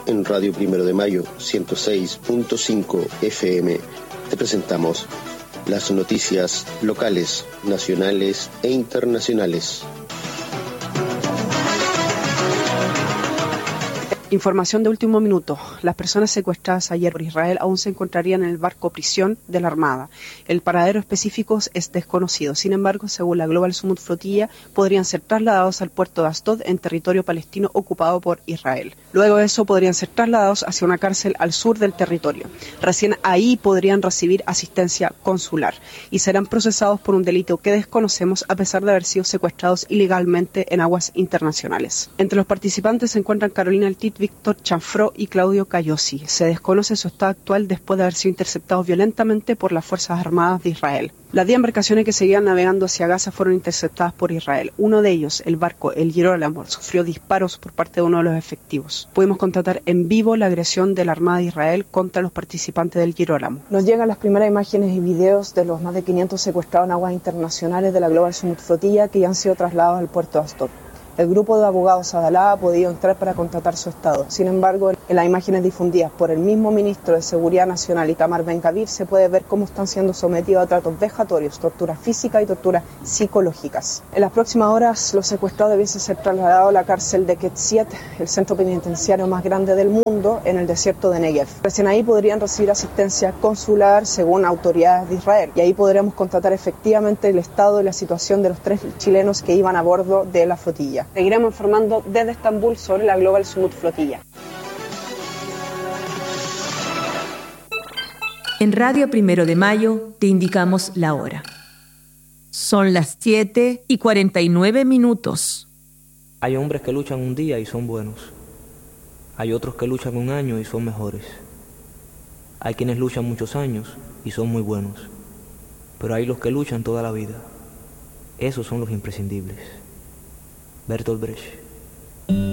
en Radio Primero de Mayo 106.5 FM te presentamos las noticias locales, nacionales e internacionales. Información de último minuto. Las personas secuestradas ayer por Israel aún se encontrarían en el barco prisión de la Armada. El paradero específico es desconocido. Sin embargo, según la Global Summit Flotilla, podrían ser trasladados al puerto de Asdod en territorio palestino ocupado por Israel. Luego de eso, podrían ser trasladados hacia una cárcel al sur del territorio. Recién ahí podrían recibir asistencia consular y serán procesados por un delito que desconocemos a pesar de haber sido secuestrados ilegalmente en aguas internacionales. Entre los participantes se encuentran Carolina Altit, Víctor Chanfró y Claudio Cayosi. Se desconoce su estado actual después de haber sido interceptados violentamente por las Fuerzas Armadas de Israel. Las 10 embarcaciones que seguían navegando hacia Gaza fueron interceptadas por Israel. Uno de ellos, el barco El Girolamo, sufrió disparos por parte de uno de los efectivos. Pudimos constatar en vivo la agresión de la Armada de Israel contra los participantes del Girolamo. Nos llegan las primeras imágenes y videos de los más de 500 secuestrados en aguas internacionales de la Global Summit Flotilla que ya han sido trasladados al puerto de Asdod. El grupo de abogados Adalá ha podido entrar para constatar su estado. Sin embargo, en las imágenes difundidas por el mismo ministro de Seguridad Nacional, Itamar Ben-Gvir, se puede ver cómo están siendo sometidos a tratos vejatorios, torturas físicas y torturas psicológicas. En las próximas horas, los secuestrados debiesen ser trasladados a la cárcel de Ketziat, el centro penitenciario más grande del mundo, en el desierto de Negev. Recién ahí podrían recibir asistencia consular según autoridades de Israel. Y ahí podremos constatar efectivamente el estado y la situación de los 3 chilenos que iban a bordo de la flotilla. Seguiremos informando desde Estambul sobre la Global Summit Flotilla. En Radio Primero de Mayo te indicamos la hora. Son las 7:49. Hay hombres que luchan un día y son buenos. Hay otros que luchan un año y son mejores. Hay quienes luchan muchos años y son muy buenos. Pero hay los que luchan toda la vida. Esos son los imprescindibles. Bertolt Brecht.